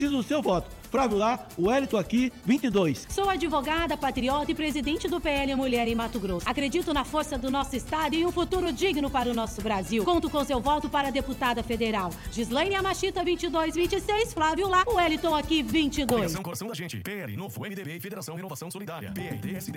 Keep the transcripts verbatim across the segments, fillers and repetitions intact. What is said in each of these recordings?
Preciso do seu voto. Flávio lá, o Wellington aqui, vinte e dois. Sou advogada, patriota e presidente do P L Mulher em Mato Grosso. Acredito na força do nosso estado e um futuro digno para o nosso Brasil. Conto com seu voto para deputada federal. Gislaine Amachita, vinte e dois, vinte e seis. Flávio lá, o Wellington aqui, vinte e dois. Federação Coração da Gente. P L, Novo M D B e Federação Renovação Solidária. P R D S D.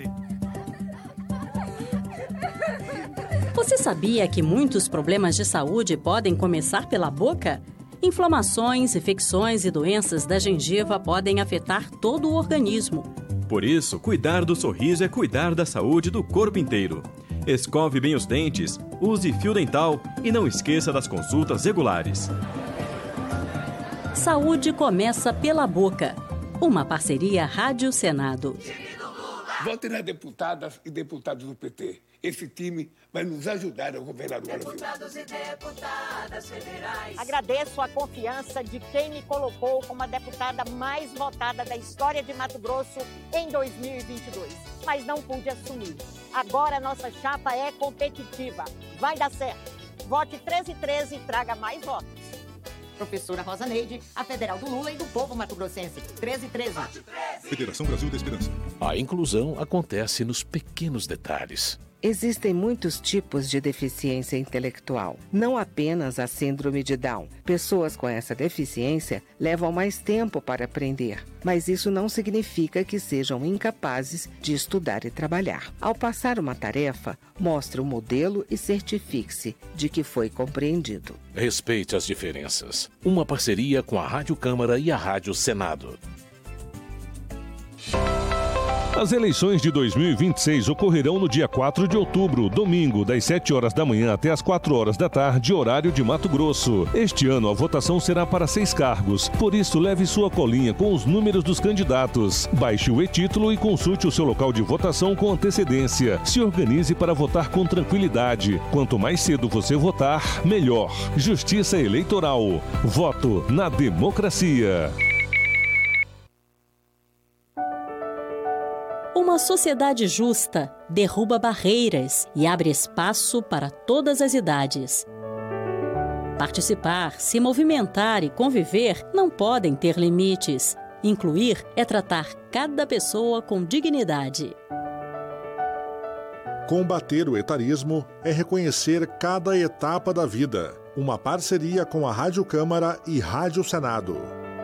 Você sabia que muitos problemas de saúde podem começar pela boca? Inflamações, infecções e doenças da gengiva podem afetar todo o organismo. Por isso, cuidar do sorriso é cuidar da saúde do corpo inteiro. Escove bem os dentes, use fio dental e não esqueça das consultas regulares. Saúde começa pela boca. Uma parceria Rádio Senado. Vote nas deputadas e deputados do P T. Esse time vai nos ajudar a governar o Brasil. Deputados e deputadas federais. Agradeço a confiança de quem me colocou como a deputada mais votada da história de Mato Grosso em dois mil e vinte e dois. Mas não pude assumir. Agora nossa chapa é competitiva. Vai dar certo. Vote treze treze e traga mais votos. Professora Rosa Neide, a federal do Lula e do povo mato-grossense. treze treze. Federação Brasil da Esperança. A inclusão acontece nos pequenos detalhes. Existem muitos tipos de deficiência intelectual, não apenas a síndrome de Down. Pessoas com essa deficiência levam mais tempo para aprender, mas isso não significa que sejam incapazes de estudar e trabalhar. Ao passar uma tarefa, mostre o modelo e certifique-se de que foi compreendido. Respeite as diferenças. Uma parceria com a Rádio Câmara e a Rádio Senado. As eleições de dois mil e vinte e seis ocorrerão no dia quatro de outubro, domingo, das sete horas da manhã até as quatro horas da tarde, horário de Mato Grosso. Este ano a votação será para seis cargos, por isso leve sua colinha com os números dos candidatos. Baixe o e-título e consulte o seu local de votação com antecedência. Se organize para votar com tranquilidade. Quanto mais cedo você votar, melhor. Justiça Eleitoral. Voto na democracia. Uma sociedade justa derruba barreiras e abre espaço para todas as idades. Participar, se movimentar e conviver não podem ter limites. Incluir é tratar cada pessoa com dignidade. Combater o etarismo é reconhecer cada etapa da vida. Uma parceria com a Rádio Câmara e Rádio Senado.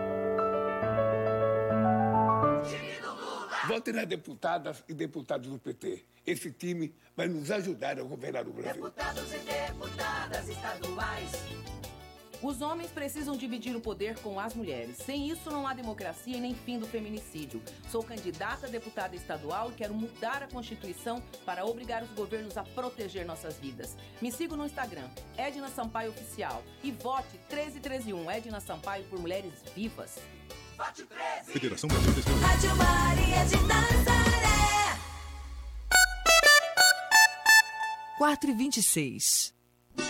Vote nas deputadas e deputados do P T. Esse time vai nos ajudar a governar o Brasil. Deputados e deputadas estaduais. Os homens precisam dividir o poder com as mulheres. Sem isso, não há democracia e nem fim do feminicídio. Sou candidata a deputada estadual e quero mudar a Constituição para obrigar os governos a proteger nossas vidas. Me siga no Instagram, Edna Sampaio Oficial. E vote treze treze um, Edna Sampaio por Mulheres Vivas. Vote treze. Federação Brasil da Esperança. Rádio Maria de Nazaré. quatro e vinte e seis.